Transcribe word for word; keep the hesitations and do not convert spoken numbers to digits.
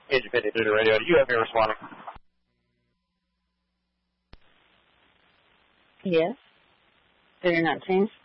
Agent fifty-three to radio. Do you have me responding? Yes. Did it not change?